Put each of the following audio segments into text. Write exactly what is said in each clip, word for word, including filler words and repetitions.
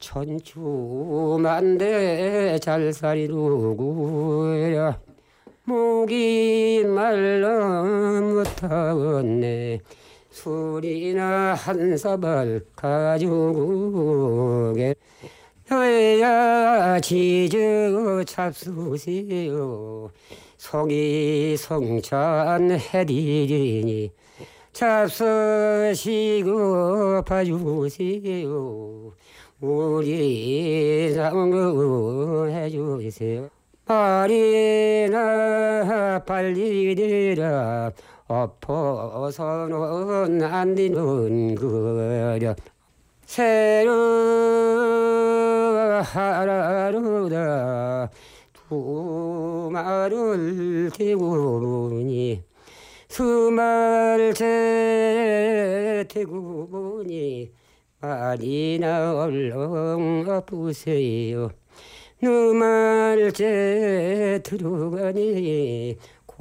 천추만대 잘살이 누구야 목이 말라 못하겠네 술이나 한 사발 가지고 혀야 지저 잡수세요 속이 성찬 해드리니 잡수시고 봐주세요 우리 장구 해주세요 말이나 빨리 되라 엎어서는 안 되는 거려 새로 하라로다 두 말을 대고니 수말제 대고니 말이나 얼렁 엎으세요 누말제 들어가니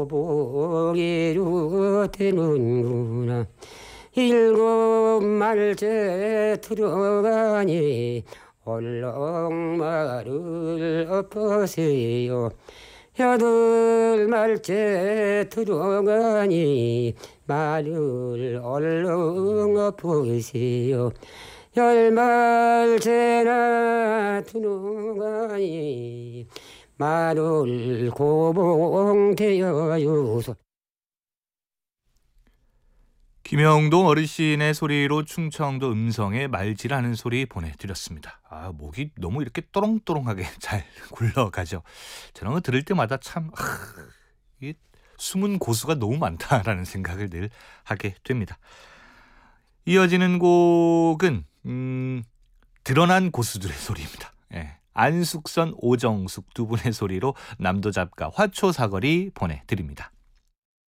고보기로 되는구나 일곱 말째 들어가니 얼렁 말을 엎으세요 여덟 말째 들어가니 말을 얼렁 엎으세요 열 말째나 들어가니 말을 고봉되어요소 김영동 어르신의 소리로 충청도 음성의 말질하는 소리 보내드렸습니다. 아, 목이 너무 이렇게 또롱또롱하게 잘 굴러가죠. 저는 들을 때마다 참 아, 이 숨은 고수가 너무 많다라는 생각을 늘 하게 됩니다. 이어지는 곡은 음, 드러난 고수들의 소리입니다. 예, 안숙선, 오정숙 두 분의 소리로 남도 잡가 화초사거리 보내드립니다.